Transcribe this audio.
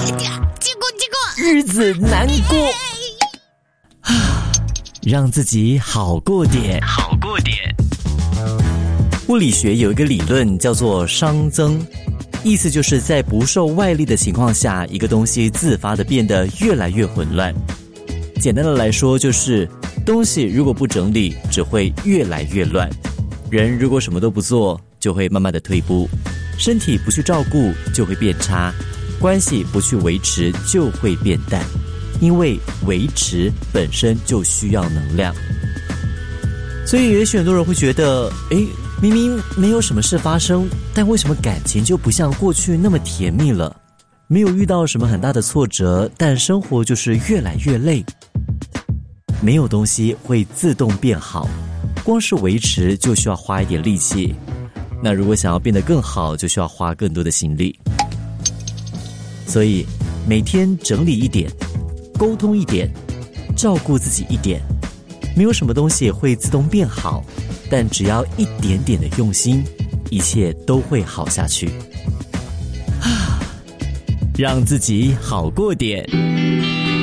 结果日子难过让自己好过点。物理学有一个理论叫做熵增，意思就是在不受外力的情况下，一个东西自发的变得越来越混乱。简单的来说，就是东西如果不整理，只会越来越乱；人如果什么都不做，就会慢慢的退步；身体不去照顾，就会变差；关系不去维持，就会变淡。因为维持本身就需要能量。所以也许很多人会觉得，明明没有什么事发生，但为什么感情就不像过去那么甜蜜了？没有遇到什么很大的挫折，但生活就是越来越累。没有东西会自动变好，光是维持就需要花一点力气。那如果想要变得更好，就需要花更多的心力。所以每天整理一点，沟通一点，照顾自己一点。没有什么东西会自动变好，但只要一点点的用心，一切都会好下去。让自己好过点。